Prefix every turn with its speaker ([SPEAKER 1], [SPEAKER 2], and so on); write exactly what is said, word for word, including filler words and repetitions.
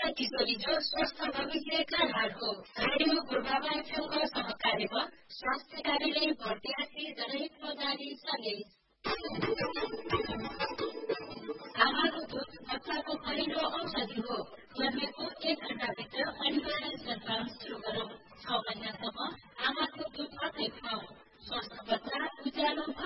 [SPEAKER 1] किशोरी जो स्वस्थ भविष्यका लाड हो। रेडियो पूर्वामा एफएमको सहकार्यमा स्वास्थ्य कार्यालय भर्तियासी जनहितको जारी सन्देश। आमाको दुध बच्चाको पहिलो औषधि हो। जन्मेको एक घण्टाभित्र अनिवार्य स्तनपान सुरु गरौं। छ महिनासम्म आमाको दुध मात्रै खुवाऊ। स्वस्थ बच्चा उज्यालो